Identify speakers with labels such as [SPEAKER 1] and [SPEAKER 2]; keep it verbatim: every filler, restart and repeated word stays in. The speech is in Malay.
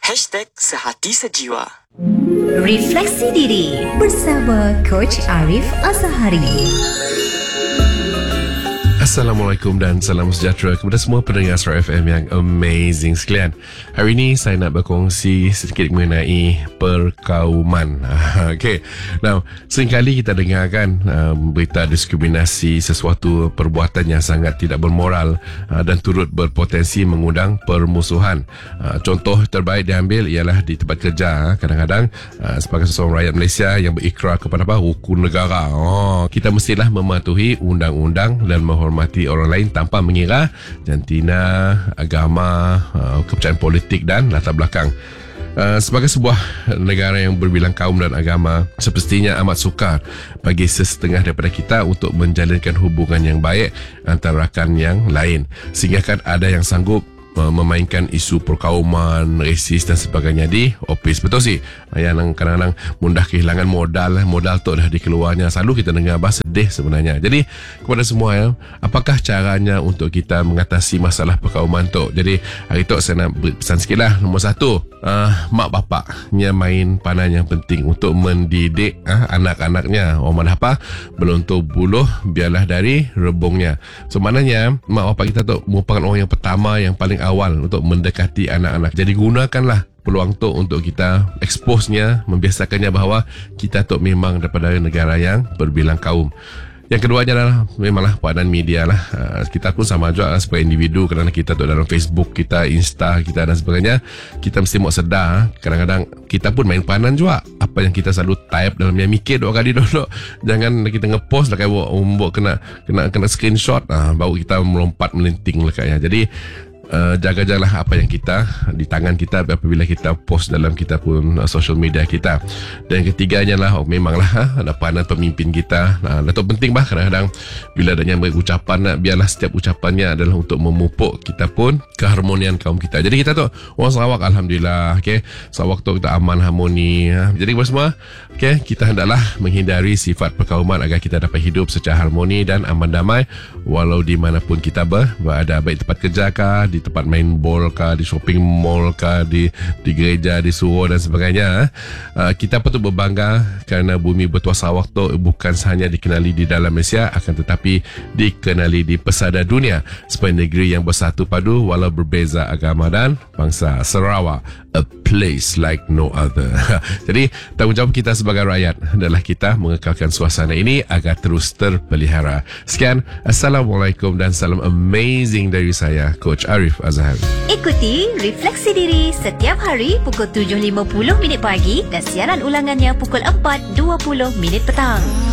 [SPEAKER 1] Hashtag Sehati Sejiwa.
[SPEAKER 2] Refleksi Diri bersama Coach Arif Azhari.
[SPEAKER 3] Assalamualaikum dan salam sejahtera kepada semua pendengar Astro F M yang amazing sekalian. Hari ini saya nak berkongsi sedikit mengenai perkauman. Okay. Now, seringkali kita dengarkan um, berita diskriminasi, sesuatu perbuatan yang sangat tidak bermoral uh, dan turut berpotensi mengundang permusuhan. Uh, contoh terbaik diambil ialah di tempat kerja. Kadang-kadang uh, sebagai seseorang rakyat Malaysia yang berikrar kepada apa? Rukun negara. Oh, kita mestilah mematuhi undang-undang dan menghormati hormati orang lain tanpa mengira jantina, agama, uh, kepercayaan politik dan latar belakang. Uh, sebagai sebuah negara yang berbilang kaum dan agama, semestinya amat sukar bagi sesetengah daripada kita untuk menjalinkan hubungan yang baik antara rakan yang lain, sehingga kan ada yang sanggup memainkan isu perkauman, resis dan sebagainya di ofis. Betul sih, yang kadang-kadang mudah kehilangan modal. Modal tu dah dikeluarnya. Selalu kita dengar bahasa sedih sebenarnya. Jadi kepada semua ya, apakah caranya untuk kita mengatasi masalah perkauman tu? Jadi hari tu saya nak pesan sikit lah. Nombor satu, uh, mak bapaknya main peranan yang penting untuk mendidik uh, anak-anaknya. Orang mana apa, beluntur buluh biarlah dari rebungnya. So maknanya mak bapak kita tu merupakan orang yang pertama, yang paling awal untuk mendekati anak-anak. Jadi gunakanlah peluang tu untuk kita expose-nya, membiasakannya bahawa kita tu memang daripada negara yang berbilang kaum. Yang keduanya adalah memanglah peranan media lah. Uh, kita pun sama juga sebagai individu, kerana kita tu dalam Facebook kita, Insta kita dan sebagainya, kita mesti mau sedar kadang-kadang kita pun main peranan juga. Apa yang kita selalu type dalam yang mikir dua kali dulu. Jangan kita ngepost lah kayak buat kena kena kena screenshot, uh, baru kita melompat melinting lah kayaknya. Jadi Uh, jaga-jagalah apa yang kita di tangan kita apabila kita post dalam kita pun uh, social media kita. Dan yang ketiganya lah, oh, memanglah ha, ada peranan pemimpin kita. Nah, itu penting bah, kadang-kadang bila adanya ucapan, biarlah setiap ucapannya adalah untuk memupuk kita pun keharmonian kaum kita. Jadi kita tu orang Sarawak, alhamdulillah, okey. Sarawak tu kita aman, harmoni. Ha. Jadi kepada semua, okey, kita hendaklah menghindari sifat perkauman agar kita dapat hidup secara harmoni dan aman damai walau di manapun kita berada, baik tempat kerja kah, di tempat main bol kah, di shopping mall kah, di di gereja, di suruh dan sebagainya. Uh, kita patut berbangga kerana bumi bertuah Sarawak tu bukan hanya dikenali di dalam Malaysia, akan tetapi dikenali di pesada dunia sebagai negeri yang bersatu padu walau berbeza agama dan bangsa. Sarawak, a place like no other. Jadi tanggungjawab kita sebagai rakyat adalah kita mengekalkan suasana ini agar terus terpelihara. Sekian, Assalamualaikum dan salam amazing dari saya, Coach Arif Azhari.
[SPEAKER 2] Ikuti Refleksi Diri setiap hari pukul tujuh lima puluh minit pagi dan siaran ulangannya pukul empat dua puluh minit petang.